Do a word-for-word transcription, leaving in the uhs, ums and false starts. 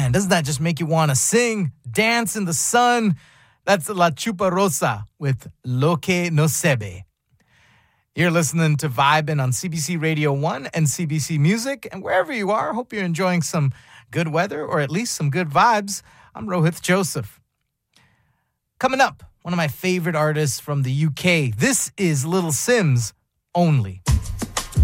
Man, doesn't that just make you want to sing, dance in the sun? That's La Chupa Rosa with Lo Que No Se Ve. You're listening to Vibin' on C B C Radio one and C B C Music. And wherever you are, hope you're enjoying some good weather or at least some good vibes. I'm Rohith Joseph. Coming up, one of my favorite artists from the U K. This is Little Simz, Only.